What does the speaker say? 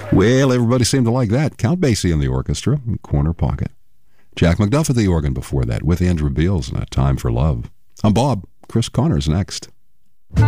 Well, everybody seemed to like that. Count Basie in the orchestra, Corner Pocket. Jack McDuff at the organ before that, with Andrew Beals and A Time for Love. I'm Bob. Chris Connor's next.